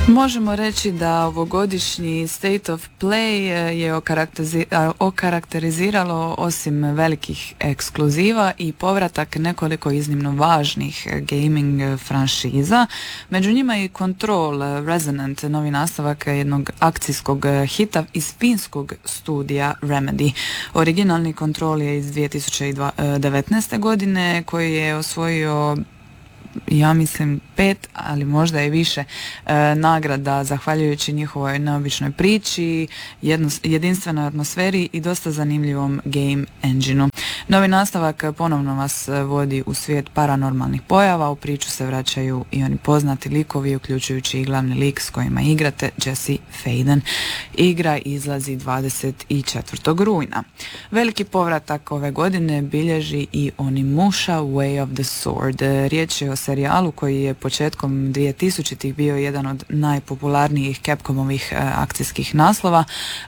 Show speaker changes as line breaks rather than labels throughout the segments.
Možemo reći da ovogodišnji State of Play je okarakteriziralo osim velikih ekskluziva i povratak nekoliko iznimno važnih gaming franšiza. Među njima i Control Resonant, novi nastavak jednog akcijskog hita iz finskog studija Remedy. Originalni Control je iz 2019. godine koji je osvojio, ja mislim, 5, ali možda i više nagrada zahvaljujući njihovoj neobičnoj priči, jedinstvenoj atmosferi i dosta zanimljivom game engineu. Novi nastavak ponovno vas vodi u svijet paranormalnih pojava, u priču se vraćaju i oni poznati likovi, uključujući i glavni lik s kojima igrate, Jesse Faden. Igra izlazi 24. rujna. Veliki povratak ove godine bilježi i Onimusha Way of the Sword. Riječ je o serijalu koji je početkom 2000-ih bio jedan od najpopularnijih Capcomovih akcijskih naslova.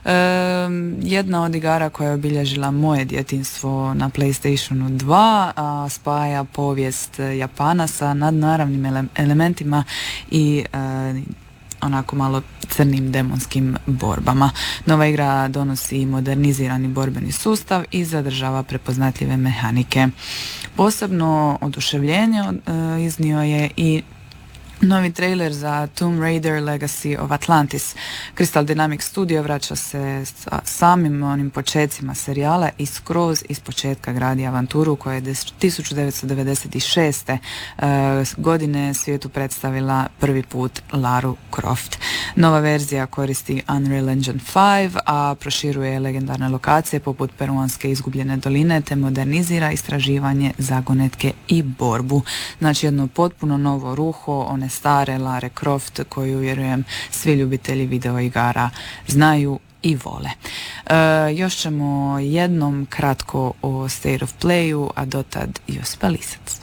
Jedna od igara koja je obilježila moje djetinjstvo na PlayStationu 2, a spaja povijest Japana sa nadnaravnim elementima i onako malo crnim demonskim borbama. Nova igra donosi modernizirani borbeni sustav i zadržava prepoznatljive mehanike. Posebno oduševljenje iznio je i novi trailer za Tomb Raider Legacy of Atlantis. Crystal Dynamics Studio vraća se sa samim onim počecima serijala i skroz iz početka gradi avanturu koja je 1996. godine svijetu predstavila prvi put Laru Croft. Nova verzija koristi Unreal Engine 5, a proširuje legendarne lokacije poput peruanske izgubljene doline te modernizira istraživanje, zagonetke i borbu. Znači jedno potpuno novo ruho one stare Lara Croft koju, vjerujem, svi ljubitelji videoigara znaju i vole. Još ćemo jednom kratko o State of Playu, a dotad Josipa Lisac.